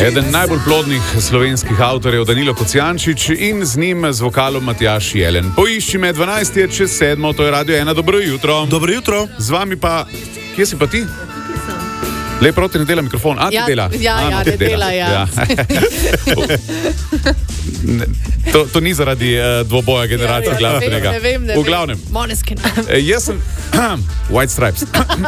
Eden najbolj plodnih slovenskih avtorjev Danilo Kocijančič in z njim z vokalom Matjaž Jelen. Poišči me, 12 je čez 7, to je Radio 1, dobro jutro. Dobro jutro. Z vami pa, kje si pa ti? Lej proti, ne dela mikrofon. A, ti dela? Ja, ne dela, ja. To ni zaradi dvoboja generacije glasbenega. Ne vem. V glavnem. Måneskin. Jaz sem White Stripes.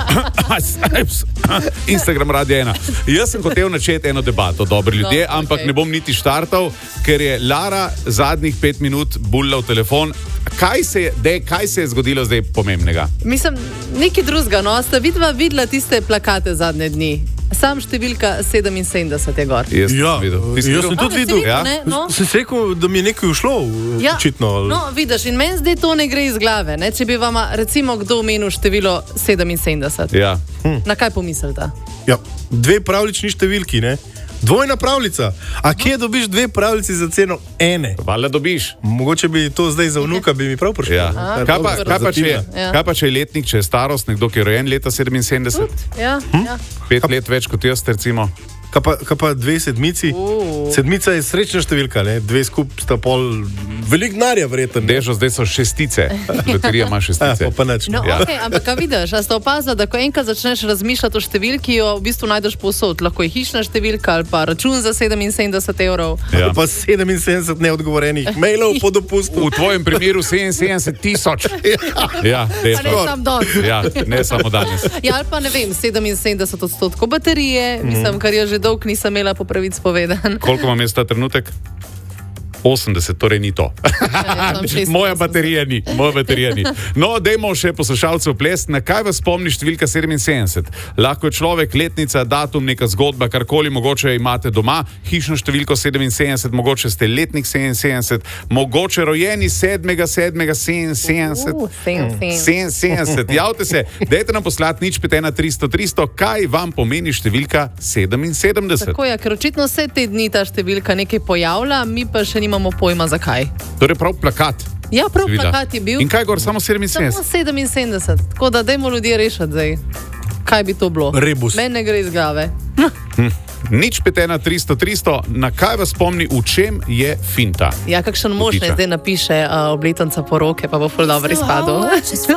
Instagram Radio 1. Jaz sem hotel načeti eno debato, dobri ljudje, ampak ne bom niti štartal, ker je Lara zadnjih 5 minut bulla v telefon. Kaj se je zgodilo zdaj pomembnega? Mislim, nekaj drugega, no, sta videla tiste plakate zadnje dni. Sam številka 77 je gor. Jaz sem tudi videl. Sem se rekel, da mi je nekaj ušlo, očitno. No, vidiš, in meni zdaj to ne gre iz glave, ne? Če bi vam recimo kdo omenil število 77. Ja. Na kaj pomislite? Ja, 2 pravlični številki, ne? Dvojna pravljica. A kje dobiš 2 pravljici za ceno ene? Valjda dobiš. Mogoče bi to zdaj za vnuka bi mi prav prišlo. Ja. Kaj pa če je letnik, če je starost, nekdo, ki je rojen leta 77? Ja. 5 let več kot jaz, recimo. Kaj pa 2 sedmici? Sedmica je srečna številka, ne? 2 skup sta pol velik denarja, verjetno. Dežo, zdaj so šestice. Loterija ima šestice. Pa nič. No, okay, ampak kaj vidiš, a ste opazili, da ko enkrat začneš razmišljati o številki, jo v bistvu najdeš povsod. Lahko je hišna številka ali pa račun za 77 evrov. Ja. Pa 77 neodgovorenih mailov po dopustu. V tvojem primeru 77 tisoč. Ja, ne samo danes. Ja, ne samo danes. Ja, ali pa ne vem, 77% baterije, mislim, kar je že dolgo nisem imela po pravici povedan. Koliko vam je ta trenutek? 80, torej ni to. Moja baterija ni. No, dajmo še poslušalcev ples. Na kaj vas spomni številka 77? Lahko je človek, letnica, datum, neka zgodba, karkoli, mogoče imate doma hišno številko 77, mogoče ste letnik 77, mogoče rojeni 7.7.77. 77. Javite se, dajte nam poslati nič 51300, kaj vam pomeni številka 77? Tako je, ker očitno vse te dni ta številka nekaj pojavlja, mi pa še nimamo pojma zakaj. Torej prav plakat. Ja, prav plakat je bil. In kaj gor, samo 77? Samo 77. Tako da dajmo ljudje rešiti zdaj. Kaj bi to bilo? Rebus. Meni ne gre iz glave. Nič 51300, na kaj vas spomni, v čem je finta? Ja, kakšen mož ne zdaj napiše obletnica poroke, pa bo ful dobro izpadel.